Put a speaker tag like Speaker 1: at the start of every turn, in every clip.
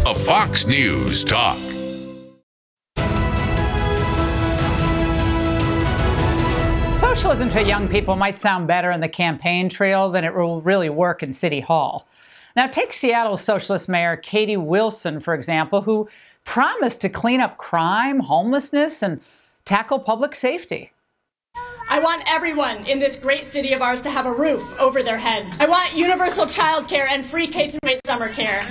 Speaker 1: a Fox News Talk.
Speaker 2: Socialism to young people might sound better in the campaign trail than it will really work in City Hall. Now, take Seattle's socialist mayor Katie Wilson, for example, who promised to clean up crime, homelessness, and tackle public safety.
Speaker 3: I want everyone in this great city of ours to have a roof over their head. I want universal child care and free K-8 summer care.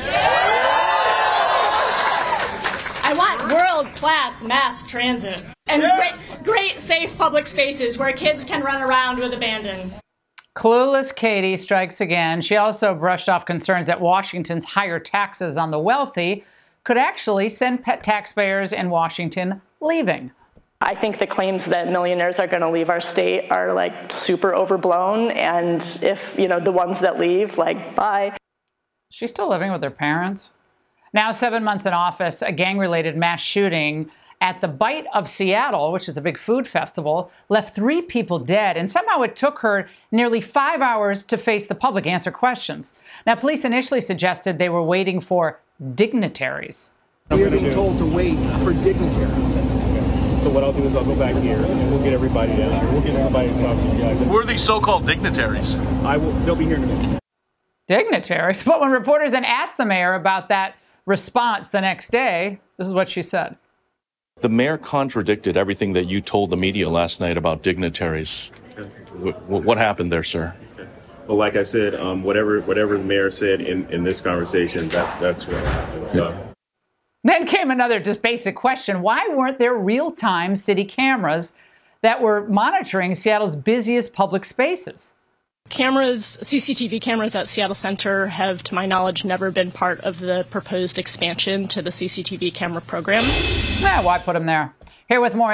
Speaker 3: I want world-class mass transit and great safe public spaces where kids can run around with abandon.
Speaker 2: Clueless Katie strikes again. She also brushed off concerns that Washington's higher taxes on the wealthy could actually send taxpayers in Washington leaving.
Speaker 4: I think the claims that millionaires are going to leave our state are like super overblown. And if, the ones that leave, bye.
Speaker 2: She's still living with her parents. Now, 7 months in office, a gang-related mass shooting at the Bite of Seattle, which is a big food festival, left 3 people dead. And somehow it took her nearly 5 hours to face the public, answer questions. Now, police initially suggested they were waiting for dignitaries.
Speaker 5: We are being told to wait for dignitaries.
Speaker 6: So what I'll do is I'll go back here and we'll get everybody down here. We'll get somebody to talk to you guys.
Speaker 7: Who are these so-called dignitaries?
Speaker 6: They'll be here in a minute.
Speaker 2: Dignitaries? But when reporters then asked the mayor about that response the next day, this is what she said.
Speaker 8: The mayor contradicted everything that you told the media last night about dignitaries. What happened there, sir?
Speaker 6: Well, like I said, whatever the mayor said in this conversation, that's what happened.
Speaker 2: Then came another just basic question. Why weren't there real-time city cameras that were monitoring Seattle's busiest public spaces?
Speaker 3: CCTV cameras at Seattle Center have, to my knowledge, never been part of the proposed expansion to the CCTV camera program.
Speaker 2: Why put them there? Here with more